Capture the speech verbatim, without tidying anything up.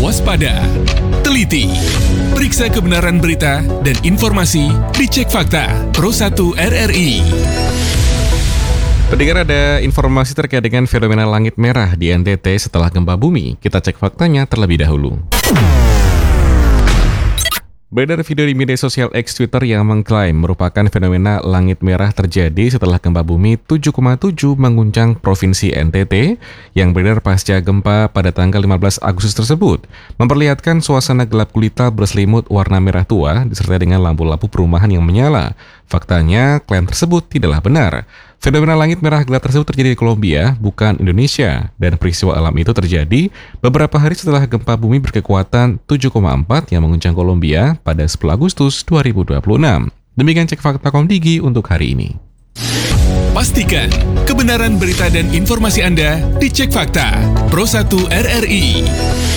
waspada, teliti, periksa kebenaran berita dan informasi di Cek Fakta Pro satu R R I. Pendengar, ada informasi terkait dengan fenomena langit merah di N T T setelah gempa bumi. Kita cek faktanya terlebih dahulu. Beredar video di media sosial X Twitter yang mengklaim merupakan fenomena langit merah terjadi setelah gempa bumi tujuh koma tujuh mengguncang Provinsi N T T yang beredar pasca gempa pada tanggal lima belas Agustus tersebut, memperlihatkan suasana gelap gulita berselimut warna merah tua disertai dengan lampu-lampu perumahan yang menyala. Faktanya, klaim tersebut tidaklah benar. Fenomena langit merah gelap tersebut terjadi di Kolombia, bukan Indonesia, dan peristiwa alam itu terjadi beberapa hari setelah gempa bumi berkekuatan tujuh koma empat yang mengguncang Kolombia pada sepuluh Agustus dua ribu dua puluh enam. Demikian Cek Fakta Komdigi untuk hari ini. Pastikan kebenaran berita dan informasi Anda di Cek Fakta Pro satu R R I.